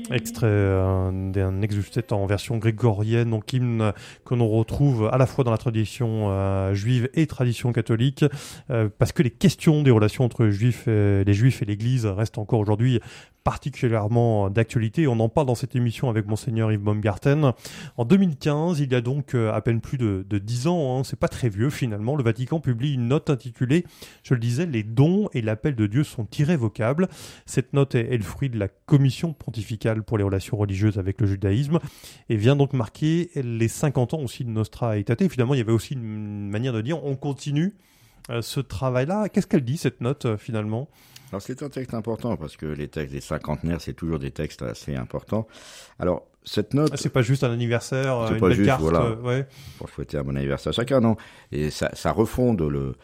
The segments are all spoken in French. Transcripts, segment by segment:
Extrait d'un exustet en version grégorienne, donc hymne que l'on retrouve à la fois dans la tradition juive et tradition catholique, parce que les questions des relations entre les Juifs et l'Église restent encore aujourd'hui particulièrement d'actualité. On en parle dans cette émission avec Monseigneur Yves Baumgarten. En 2015, il y a donc à peine plus de 10 ans, c'est pas très vieux finalement, le Vatican publie une note intitulée, je le disais, « Les dons et l'appel de Dieu sont irrévocables ». Cette note est le fruit de la commission pontificale pour les relations religieuses avec le judaïsme et vient donc marquer les 50 ans aussi de Nostra Aetate. Finalement, il y avait aussi une manière de dire on continue ce travail-là. Qu'est-ce qu'elle dit, cette note, finalement ? Alors, c'est un texte important parce que les textes des cinquantenaires, c'est toujours des textes assez importants. Alors, cette note... C'est pas juste un anniversaire, c'est une pas belle juste, carte. voilà, Ouais. pour souhaiter un bon anniversaire à chacun, non. Et ça refonde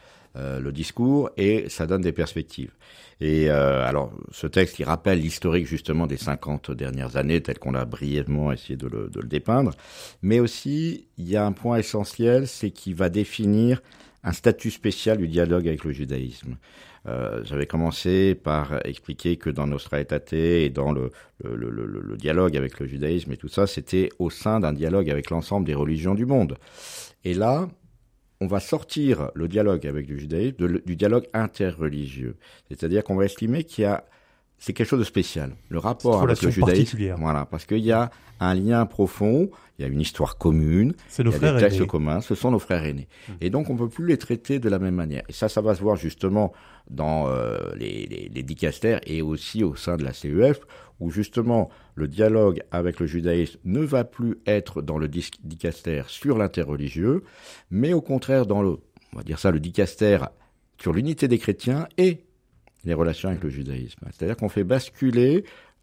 le discours et ça donne des perspectives. Et alors, ce texte, il rappelle l'historique justement des 50 dernières années, tel qu'on a brièvement essayé de le dépeindre. Mais aussi, il y a un point essentiel, c'est qu'il va définir un statut spécial du dialogue avec le judaïsme. J'avais commencé par expliquer que dans Nostra Aetate et dans le dialogue avec le judaïsme et tout ça, c'était au sein d'un dialogue avec l'ensemble des religions du monde. Et là, on va sortir le dialogue avec le judaïsme du dialogue interreligieux. C'est-à-dire qu'on va estimer c'est quelque chose de spécial. Le rapport avec le judaïsme, voilà, parce qu'il y a un lien profond, il y a une histoire commune, il y a des textes communs, ce sont nos frères aînés. Et donc on ne peut plus les traiter de la même manière. Et ça va se voir justement dans les dicastères et aussi au sein de la CEF, où justement le dialogue avec le judaïsme ne va plus être dans le dicastère sur l'interreligieux, mais au contraire dans on va dire ça, le dicastère sur l'unité des chrétiens et les relations avec le judaïsme. C'est-à-dire qu'on fait basculer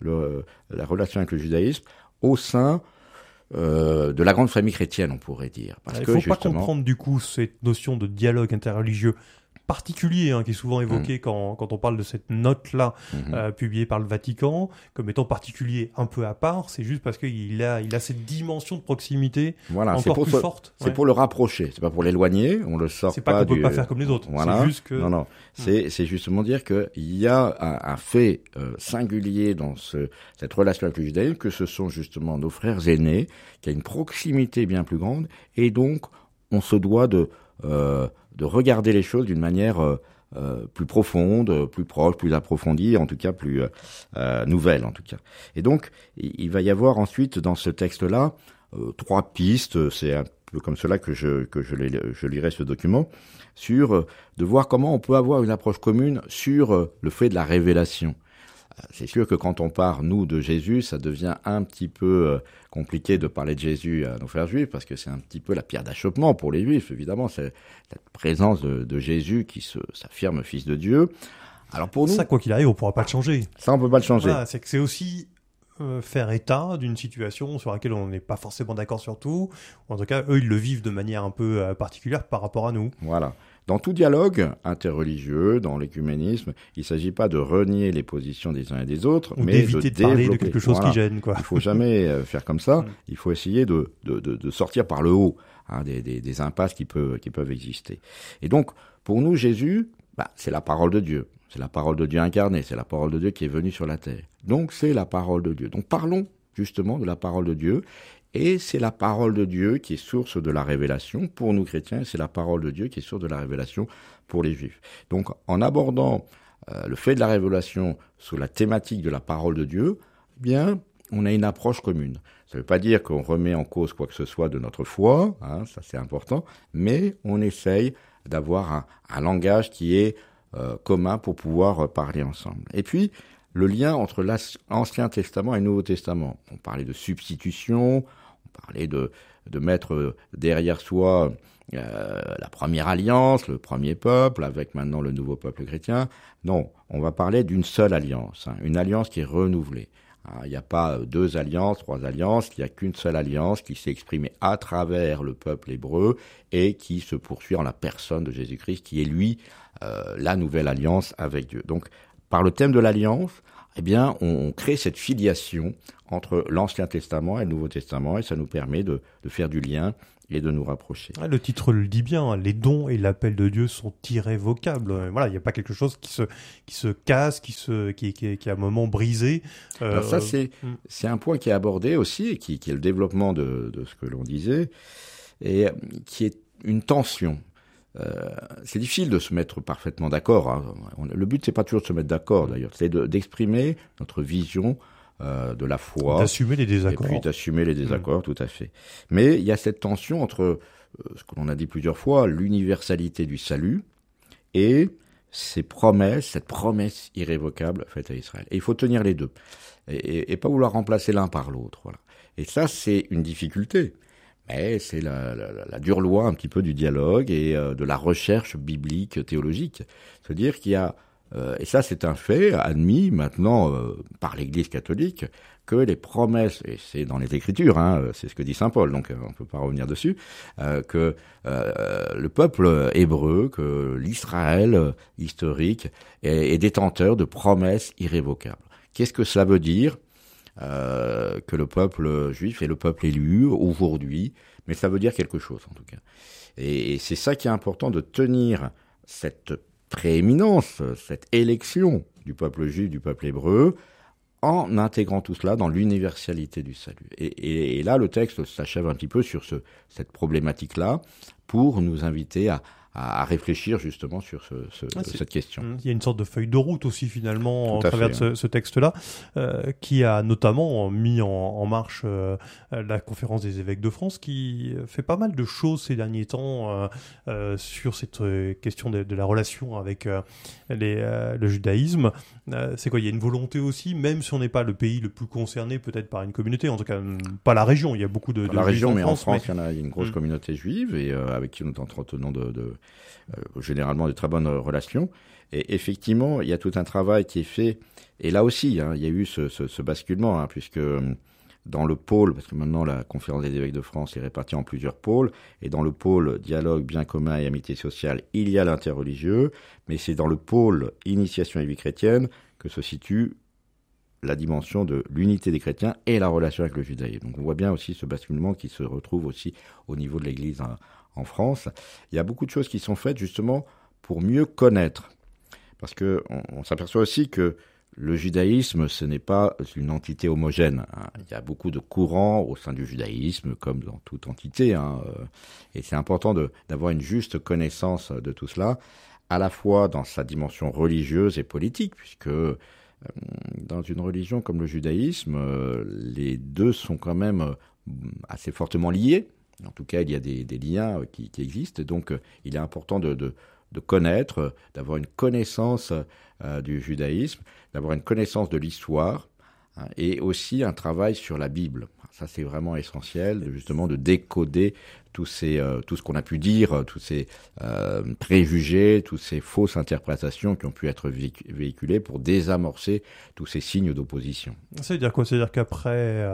la relation avec le judaïsme au sein de la grande famille chrétienne, on pourrait dire. Il ne faut pas comprendre du coup cette notion de dialogue interreligieux particulier qui est souvent évoqué quand on parle de cette note-là publiée par le Vatican comme étant particulier un peu à part. C'est juste parce qu'il a cette dimension de proximité encore plus forte. C'est pour le rapprocher, c'est pas pour l'éloigner. On le sort pas. C'est pas qu'on peut pas faire comme les autres. Voilà. C'est juste que c'est justement dire qu'il y a un fait singulier dans cette relation avec le judaïsme, que ce sont justement nos frères aînés, qui a une proximité bien plus grande, et donc on se doit de regarder les choses d'une manière plus profonde, plus proche, plus approfondie, en tout cas plus nouvelle en tout cas. Et donc il va y avoir ensuite dans ce texte-là 3 pistes, c'est un peu comme cela que je lirai ce document, de voir comment on peut avoir une approche commune sur le fait de la révélation. C'est sûr que quand on part, nous, de Jésus, ça devient un petit peu compliqué de parler de Jésus à nos frères juifs, parce que c'est un petit peu la pierre d'achoppement pour les juifs, évidemment. C'est la présence de Jésus qui s'affirme fils de Dieu. Alors pour nous... Ça, quoi qu'il arrive, on ne pourra pas le changer. Ça, on ne peut pas le changer. Voilà, c'est que c'est aussi faire état d'une situation sur laquelle on n'est pas forcément d'accord sur tout. En tout cas, eux, ils le vivent de manière un peu particulière par rapport à nous. Voilà. Dans tout dialogue interreligieux, dans l'écuménisme, il ne s'agit pas de renier les positions des uns et des autres, mais d'éviter de parler de quelque chose qui gêne, quoi. Il ne faut jamais faire comme ça. Il faut essayer de sortir par le haut des impasses qui peuvent exister. Et donc, pour nous, Jésus, c'est la parole de Dieu. C'est la parole de Dieu incarnée. C'est la parole de Dieu qui est venue sur la terre. Donc, c'est la parole de Dieu. Donc, parlons justement de la parole de Dieu. Et c'est la parole de Dieu qui est source de la révélation pour nous chrétiens, c'est la parole de Dieu qui est source de la révélation pour les juifs. Donc en abordant le fait de la révélation sous la thématique de la parole de Dieu, bien, on a une approche commune. Ça ne veut pas dire qu'on remet en cause quoi que ce soit de notre foi, ça c'est important, mais on essaye d'avoir un langage qui est commun pour pouvoir parler ensemble. Et puis, le lien entre l'Ancien Testament et le Nouveau Testament. On parlait de substitution, on parlait de mettre derrière soi la première alliance, le premier peuple, avec maintenant le nouveau peuple chrétien. Non, on va parler d'une seule alliance, une alliance qui est renouvelée. Il n'y a pas 2 alliances, 3 alliances, il n'y a qu'une seule alliance qui s'est exprimée à travers le peuple hébreu et qui se poursuit en la personne de Jésus-Christ, qui est lui la nouvelle alliance avec Dieu. Donc, par le thème de l'alliance, eh bien, on crée cette filiation entre l'Ancien Testament et le Nouveau Testament, et ça nous permet de faire du lien et de nous rapprocher. Le titre le dit bien, les dons et l'appel de Dieu sont irrévocables. Voilà, il n'y a pas quelque chose qui se casse, qui est à un moment brisé. Alors ça, c'est un point qui est abordé aussi, et qui est le développement de ce que l'on disait, et qui est une tension. C'est difficile de se mettre parfaitement d'accord. Hein. Le but, c'est pas toujours de se mettre d'accord, d'ailleurs. C'est d'exprimer notre vision de la foi. D'assumer les désaccords. Et puis d'assumer les désaccords, tout à fait. Mais il y a cette tension entre ce que l'on a dit plusieurs fois, l'universalité du salut et cette promesse irrévocable faite à Israël. Et il faut tenir les deux. Et pas vouloir remplacer l'un par l'autre. Voilà. Et ça, c'est une difficulté. Mais c'est la dure loi un petit peu du dialogue et de la recherche biblique, théologique. C'est-à-dire qu'il y a, et ça c'est un fait admis maintenant par l'Église catholique, que les promesses, et c'est dans les Écritures, hein, c'est ce que dit saint Paul, donc on ne peut pas revenir dessus, que le peuple hébreu, que l'Israël historique est détenteur de promesses irrévocables. Qu'est-ce que cela veut dire ? Que le peuple juif est le peuple élu aujourd'hui, mais ça veut dire quelque chose en tout cas. Et c'est ça qui est important, de tenir cette prééminence, cette élection du peuple juif, du peuple hébreu, en intégrant tout cela dans l'universalité du salut. Et là, le texte s'achève un petit peu sur cette problématique-là, pour nous inviter à réfléchir justement sur cette question. Il y a une sorte de feuille de route aussi finalement à travers de ce texte-là, qui a notamment mis en marche la conférence des évêques de France, qui fait pas mal de choses ces derniers temps sur cette question de la relation avec le judaïsme. C'est quoi ? Il y a une volonté aussi, même si on n'est pas le pays le plus concerné peut-être par une communauté, en tout cas pas la région, il y a beaucoup de la région, mais en France, il y a une grosse communauté juive, et avec qui nous entretenons généralement de très bonnes relations. Et effectivement, il y a tout un travail qui est fait. Et là aussi, hein, il y a eu ce basculement, hein, puisque dans le pôle, parce que maintenant la conférence des évêques de France est répartie en plusieurs pôles, et dans le pôle dialogue, bien commun et amitié sociale, il y a l'interreligieux, mais c'est dans le pôle initiation et vie chrétienne que se situe la dimension de l'unité des chrétiens et la relation avec le judaïsme. Donc on voit bien aussi ce basculement qui se retrouve aussi au niveau de l'Église en France. Il y a beaucoup de choses qui sont faites justement pour mieux connaître. Parce que on s'aperçoit aussi que le judaïsme, ce n'est pas une entité homogène. Hein. Il y a beaucoup de courants au sein du judaïsme, comme dans toute entité. Hein. Et c'est important d'avoir une juste connaissance de tout cela, à la fois dans sa dimension religieuse et politique, puisque dans une religion comme le judaïsme, les deux sont quand même assez fortement liés. En tout cas, il y a des liens qui existent. Donc, il est important de connaître, d'avoir une connaissance du judaïsme, d'avoir une connaissance de l'histoire, hein, et aussi un travail sur la Bible. Ça, c'est vraiment essentiel, justement, de décoder tout ce qu'on a pu dire, tous ces préjugés, toutes ces fausses interprétations qui ont pu être véhiculées pour désamorcer tous ces signes d'opposition. Ça veut dire quoi ? C'est-à-dire qu'après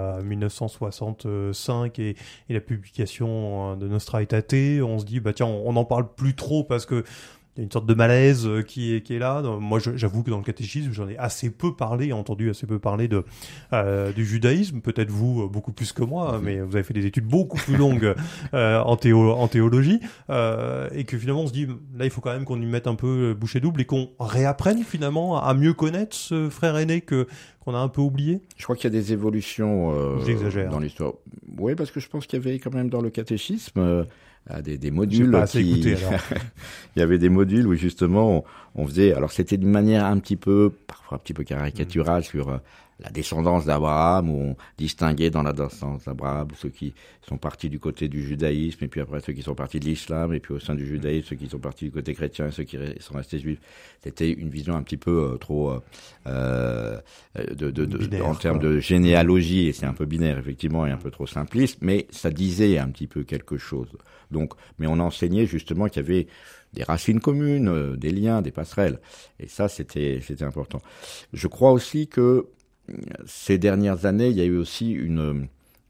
1965 et la publication de Nostra Aetate, on se dit, bah tiens, on n'en parle plus trop parce que il y a une sorte de malaise qui est là. Moi, j'avoue que dans le catéchisme, j'en ai entendu assez peu parler du judaïsme. Peut-être vous, beaucoup plus que moi, mais vous avez fait des études beaucoup plus longues en théologie. Et que finalement, on se dit, là, il faut quand même qu'on y mette un peu bouchée double et qu'on réapprenne finalement à mieux connaître ce frère aîné qu'on a un peu oublié. Je crois qu'il y a des évolutions dans l'histoire. Oui, parce que je pense qu'il y avait quand même dans le catéchisme des modules écouté, alors. Il y avait des modules où justement on faisait, alors c'était d'une manière parfois un petit peu caricaturale sur la descendance d'Abraham, où on distinguait dans la descendance d'Abraham ceux qui sont partis du côté du judaïsme, et puis après ceux qui sont partis de l'islam, et puis au sein du judaïsme ceux qui sont partis du côté chrétien et ceux qui sont restés juifs. C'était une vision un petit peu trop binaire, en termes de généalogie, et c'est un peu binaire effectivement, et un peu trop simpliste, mais ça disait un petit peu quelque chose. Donc, mais on enseignait justement qu'il y avait des racines communes, des liens, des passerelles, et ça c'était important. Je crois aussi que ces dernières années, il y a eu aussi une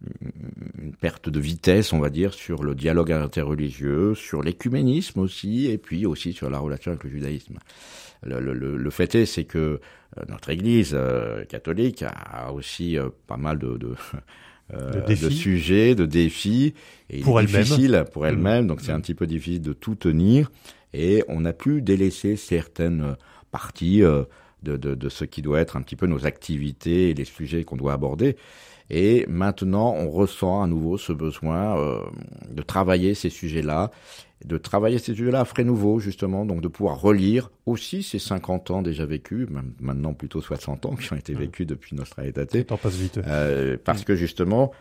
perte de vitesse, on va dire, sur le dialogue interreligieux, sur l'écuménisme aussi, et puis aussi sur la relation avec le judaïsme. Le fait est, c'est que notre Église catholique a aussi pas mal de sujets, de défis, et pour difficile pour elle-même, donc c'est un petit peu difficile de tout tenir, et on a pu délaisser certaines parties de ce qui doit être un petit peu nos activités et les sujets qu'on doit aborder. Et maintenant, on ressent à nouveau ce besoin de travailler ces sujets-là, à frais nouveaux, justement, donc de pouvoir relire aussi ces 50 ans déjà vécus, même maintenant plutôt 60 ans qui ont été vécus depuis Nostra Aetate. Le temps passe vite. Parce que justement,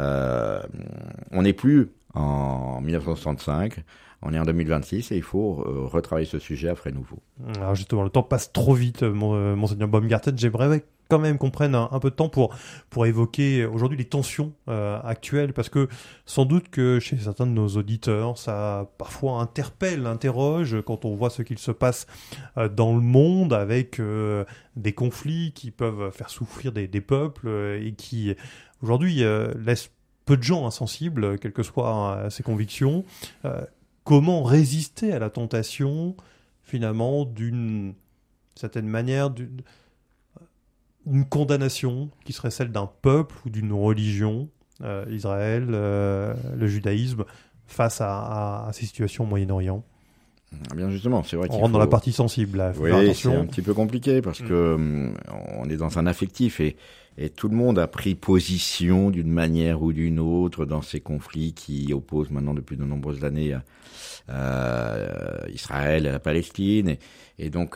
on n'est plus en 1965, on est en 2026 et il faut retravailler ce sujet à frais nouveaux. Alors justement, le temps passe trop vite, Monseigneur Baumgarten. J'aimerais quand même qu'on prenne un peu de temps pour évoquer aujourd'hui les tensions actuelles, parce que sans doute que chez certains de nos auditeurs, ça parfois interroge quand on voit ce qu'il se passe dans le monde, avec des conflits qui peuvent faire souffrir des peuples et qui aujourd'hui laissent peu de gens insensibles, quelles que soient ses convictions. Comment résister à la tentation, finalement, d'une certaine manière, d'une condamnation qui serait celle d'un peuple ou d'une religion, Israël, le judaïsme, face à ces situations au Moyen-Orient? Bien justement, c'est vrai qu'on rentre dans la partie sensible, là. Faut faire attention. C'est un petit peu compliqué parce que on est dans un affectif et tout le monde a pris position d'une manière ou d'une autre dans ces conflits qui opposent maintenant depuis de nombreuses années Israël et la Palestine. Et donc,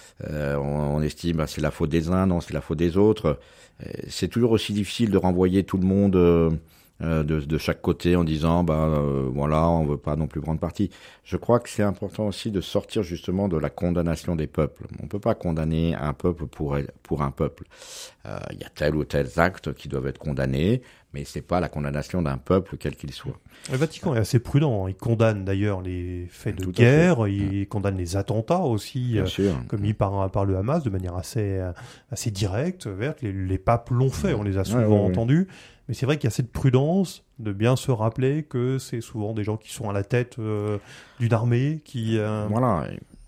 on estime c'est la faute des uns, non, c'est la faute des autres. C'est toujours aussi difficile de renvoyer tout le monde de chaque côté en disant voilà, on veut pas non plus prendre parti. Je crois que c'est important aussi de sortir justement de la condamnation des peuples. On peut pas condamner un peuple pour un peuple. Il y a tel ou tel acte qui doivent être condamnés, mais c'est pas la condamnation d'un peuple quel qu'il soit. Le Vatican est assez prudent. Il condamne d'ailleurs les faits de guerre, il condamne les attentats aussi, commis par le Hamas de manière assez directe. Les papes l'ont fait, on les a souvent entendus. Mais c'est vrai qu'il y a cette prudence de bien se rappeler que c'est souvent des gens qui sont à la tête d'une armée qui... Voilà,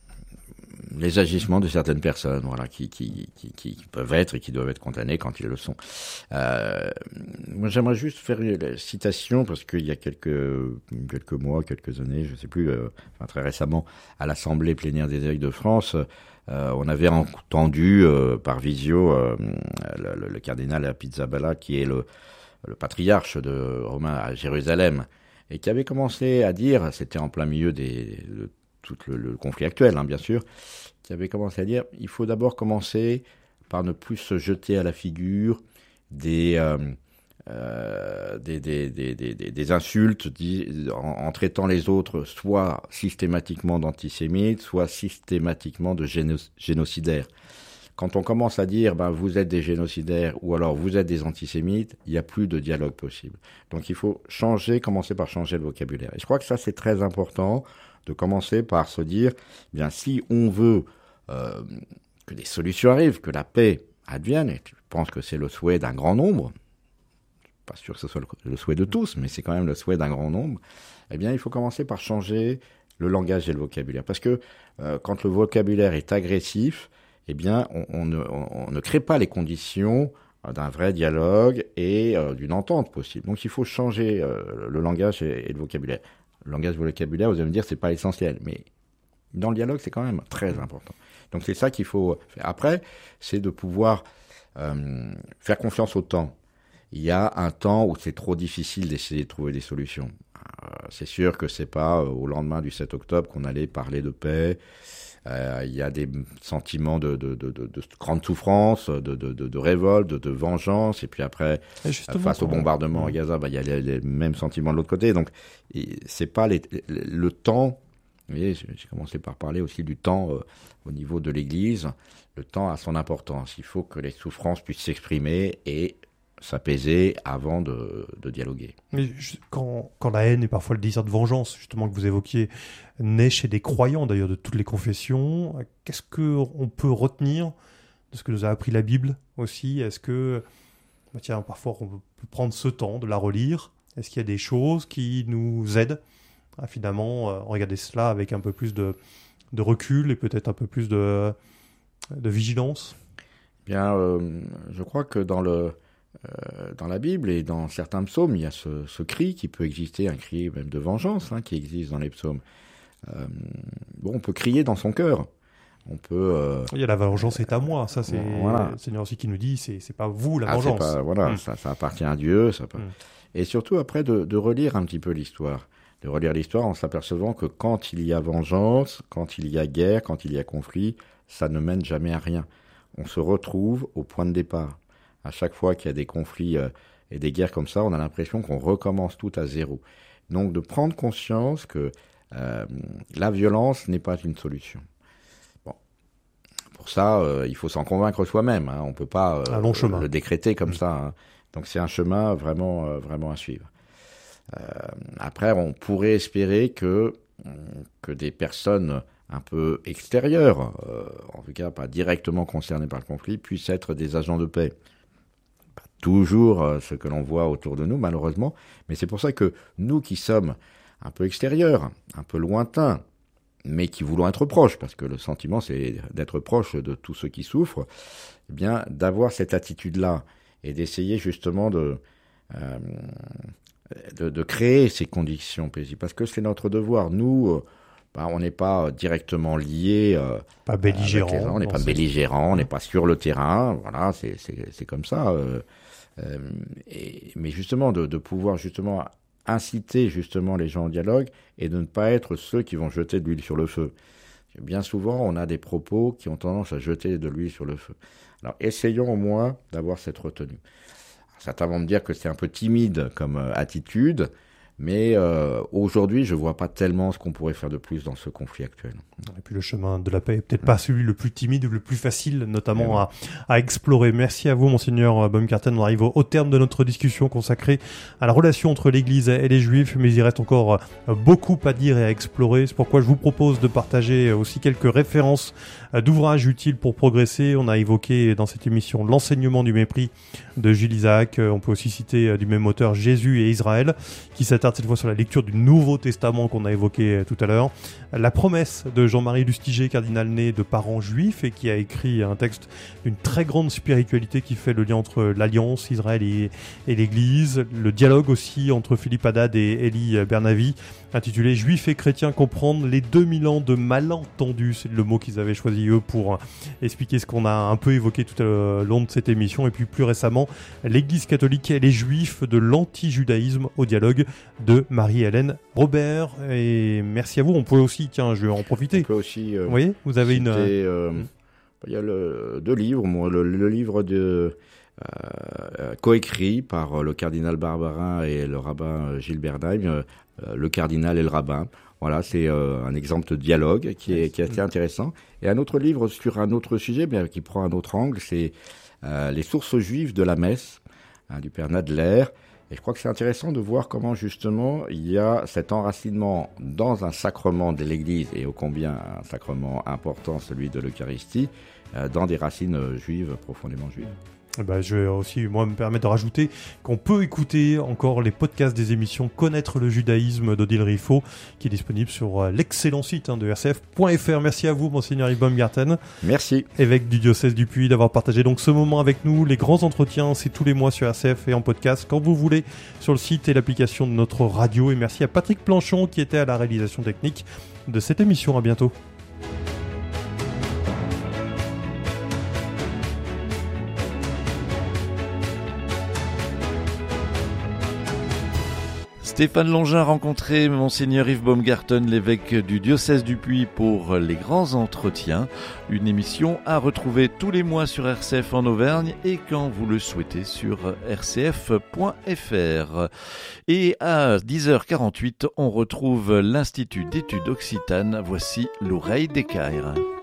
les agissements de certaines personnes, voilà, qui peuvent être et qui doivent être condamnés quand ils le sont. Moi, j'aimerais juste faire une citation parce qu'il y a quelques mois, quelques années, je sais plus, très récemment, à l'Assemblée plénière des évêques de France, on avait entendu par visio le cardinal Pizzaballa, qui est le patriarche de Romain à Jérusalem, et qui avait commencé à dire, c'était en plein milieu tout le conflit actuel, bien sûr, qui avait commencé à dire, il faut d'abord commencer par ne plus se jeter à la figure des insultes en traitant les autres soit systématiquement d'antisémites, soit systématiquement de génocidaires. Quand on commence à dire vous êtes des génocidaires ou alors vous êtes des antisémites, il n'y a plus de dialogue possible. Donc il faut commencer par changer le vocabulaire. Et je crois que ça c'est très important de commencer par se dire si on veut que des solutions arrivent, que la paix advienne, et je pense que c'est le souhait d'un grand nombre, pas sûr que ce soit le souhait de tous, mais c'est quand même le souhait d'un grand nombre, il faut commencer par changer le langage et le vocabulaire. Parce que quand le vocabulaire est agressif, on ne crée pas les conditions d'un vrai dialogue et d'une entente possible. Donc il faut changer le langage et le vocabulaire. Le langage et le vocabulaire, vous allez me dire, c'est pas essentiel, mais dans le dialogue, c'est quand même très important. Donc c'est ça qu'il faut faire. Après, c'est de pouvoir faire confiance au temps. Il y a un temps où c'est trop difficile d'essayer de trouver des solutions. C'est sûr que c'est pas au lendemain du 7 octobre qu'on allait parler de paix. Il y a des sentiments de grande souffrance, de révolte, de vengeance, et puis après, face au bombardement à Gaza, il y a les mêmes sentiments de l'autre côté. Donc, c'est pas le temps. Vous voyez, j'ai commencé par parler aussi du temps au niveau de l'Église. Le temps a son importance. Il faut que les souffrances puissent s'exprimer et s'apaiser avant de dialoguer. Mais quand la haine et parfois le désir de vengeance, justement, que vous évoquiez, naît chez des croyants, d'ailleurs, de toutes les confessions, qu'est-ce qu'on peut retenir de ce que nous a appris la Bible aussi? Est-ce que, parfois, on peut prendre ce temps de la relire? Est-ce qu'il y a des choses qui nous aident à finalement regarder cela avec un peu plus de recul et peut-être un peu plus de vigilance? Je crois que dans dans la Bible et dans certains psaumes, il y a ce cri qui peut exister, un cri même de vengeance qui existe dans les psaumes. On peut crier dans son cœur. On peut. Il y a la vengeance est à moi. Ça, c'est le Seigneur aussi qui nous dit, c'est pas vous la vengeance. Ça appartient à Dieu. Et surtout après de relire un petit peu l'histoire. De relire l'histoire en s'apercevant que quand il y a vengeance, quand il y a guerre, quand il y a conflit, ça ne mène jamais à rien. On se retrouve au point de départ. À chaque fois qu'il y a des conflits et des guerres comme ça, on a l'impression qu'on recommence tout à zéro. Donc de prendre conscience que la violence n'est pas une solution. Bon, pour ça, il faut s'en convaincre soi-même. On ne peut pas le décréter comme ça. Donc c'est un chemin vraiment, vraiment à suivre. Après, on pourrait espérer que des personnes un peu extérieures, en tout cas pas directement concernées par le conflit, puissent être des agents de paix. Pas toujours ce que l'on voit autour de nous, malheureusement, mais c'est pour ça que nous qui sommes un peu extérieurs, un peu lointains, mais qui voulons être proches, parce que le sentiment c'est d'être proche de tous ceux qui souffrent, eh bien d'avoir cette attitude-là et d'essayer justement de créer ces conditions paisibles, parce que c'est notre devoir. Nous, on n'est pas directement liés. Pas belligérants. On n'est pas belligérants, on n'est pas sur le terrain. Voilà, c'est comme ça. Mais justement, de pouvoir justement inciter justement les gens au dialogue et de ne pas être ceux qui vont jeter de l'huile sur le feu. Bien souvent, on a des propos qui ont tendance à jeter de l'huile sur le feu. Alors, essayons au moins d'avoir cette retenue. Certains vont me dire que c'est un peu timide comme attitude, mais aujourd'hui, je ne vois pas tellement ce qu'on pourrait faire de plus dans ce conflit actuel. Et puis le chemin de la paix est peut-être pas celui le plus timide ou le plus facile, notamment à explorer. Merci à vous, Monseigneur Baumgarten. On arrive au terme de notre discussion consacrée à la relation entre l'Église et les Juifs, mais il reste encore beaucoup à dire et à explorer. C'est pourquoi je vous propose de partager aussi quelques références d'ouvrages utiles pour progresser. On a évoqué dans cette émission l'enseignement du mépris de Gilles Isaac. On peut aussi citer du même auteur Jésus et Israël, qui s'attarde cette fois sur la lecture du Nouveau Testament qu'on a évoqué tout à l'heure. La promesse de Jean-Marie Lustiger, cardinal né de parents juifs et qui a écrit un texte d'une très grande spiritualité qui fait le lien entre l'Alliance, Israël et l'Église. Le dialogue aussi entre Philippe Haddad et Elie Bernavi, intitulé « Juifs et chrétiens comprendre les 2000 ans de malentendus ». C'est le mot qu'ils avaient choisi eux pour expliquer ce qu'on a un peu évoqué tout au long de cette émission. Et puis plus récemment, l'Église catholique et les Juifs de l'anti-judaïsme au dialogue de Marie-Hélène Robert. Et merci à vous. On peut aussi, tiens, je vais en profiter. On peut aussi. Oui, vous avez il y a deux livres. Moi, le livre coécrit par le cardinal Barbarin et le rabbin Gilles Bernheim, le cardinal et le rabbin. Voilà, c'est un exemple de dialogue qui est assez intéressant. Et un autre livre sur un autre sujet, mais qui prend un autre angle, c'est les sources juives de la messe, du père Nadler. Et je crois que c'est intéressant de voir comment justement il y a cet enracinement dans un sacrement de l'Église, et ô combien un sacrement important, celui de l'Eucharistie, dans des racines juives, profondément juives. Je vais aussi, moi, me permettre de rajouter qu'on peut écouter encore les podcasts des émissions Connaître le judaïsme d'Odile Riffaut, qui est disponible sur l'excellent site de rcf.fr. Merci à vous, Monseigneur Yves Baumgarten. Merci. Évêque du diocèse du Puy, d'avoir partagé donc ce moment avec nous. Les grands entretiens, c'est tous les mois sur RCF et en podcast, quand vous voulez, sur le site et l'application de notre radio. Et merci à Patrick Planchon, qui était à la réalisation technique de cette émission. À bientôt. Stéphane Longin rencontrait Monseigneur Yves Baumgarten, l'évêque du diocèse du Puy, pour les grands entretiens. Une émission à retrouver tous les mois sur RCF en Auvergne et quand vous le souhaitez sur rcf.fr. Et à 10h48, on retrouve l'Institut d'études occitanes. Voici l'oreille d'équerre.